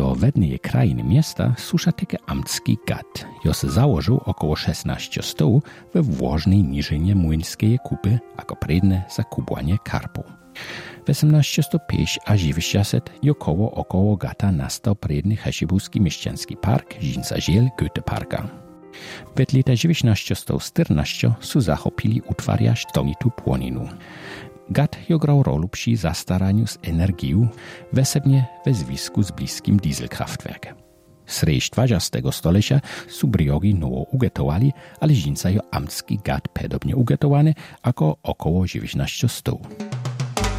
Do wednej krainy miasta susza takie amtski gad. Jo se założył około 16 stołu we włożnej niżynie młyńskiej kupy, jako predne za kubłanie karpu. W 1805 a 90 około gata nastał predny heszybuski mieszczański park Żinca Ziel Goetheparka. W lata 1914 su zachopili utwarja sztomitu płoninu. Gat grał rolę przy zastaraniu z energią, wesebnie we związku z bliskim dieselkraftwerk. Sreść 20 stolecia su briogi nowo ugetowali, ale Żinca jo amtski gat podobnie ugetowany, jako około 19 stołu.